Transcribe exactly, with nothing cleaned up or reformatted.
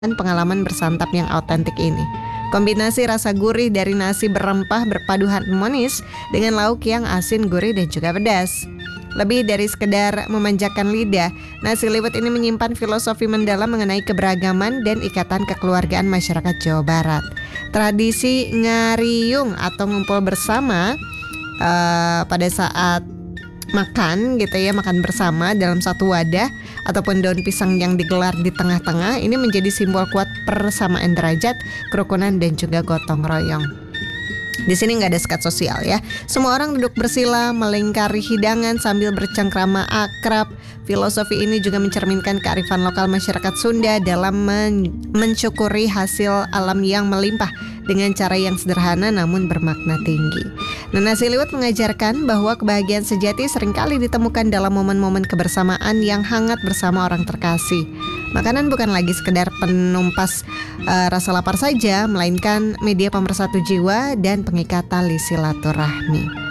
dan pengalaman bersantap yang autentik ini. Kombinasi rasa gurih dari nasi berempah berpadu harmonis dengan lauk yang asin, gurih, dan juga pedas. Lebih dari sekedar memanjakan lidah, nasi liwet ini menyimpan filosofi mendalam mengenai keberagaman dan ikatan kekeluargaan masyarakat Jawa Barat. Tradisi ngariung atau ngumpul bersama uh, pada saat makan gitu ya, makan bersama dalam satu wadah ataupun daun pisang yang digelar di tengah-tengah ini menjadi simbol kuat persamaan derajat, kerukunan, dan juga gotong royong. Di sini nggak ada sekat sosial ya. Semua orang duduk bersila melingkari hidangan sambil bercengkrama akrab. Filosofi ini juga mencerminkan kearifan lokal masyarakat Sunda dalam men- mensyukuri hasil alam yang melimpah dengan cara yang sederhana namun bermakna tinggi. Nah, nasi liwet mengajarkan bahwa kebahagiaan sejati seringkali ditemukan dalam momen-momen kebersamaan yang hangat bersama orang terkasih. Makanan bukan lagi sekedar penumpas uh, rasa lapar saja, melainkan media pemersatu jiwa dan pengikat tali silaturahmi.